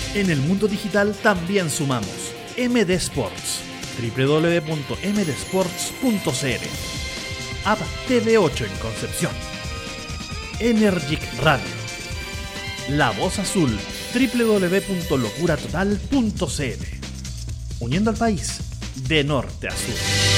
En el mundo digital también sumamos. MD Sports, www.mdsports.cl. App TV8 en Concepción. Energic Radio. La Voz Azul, www.locuratotal.cl. Uniendo al país de norte a sur.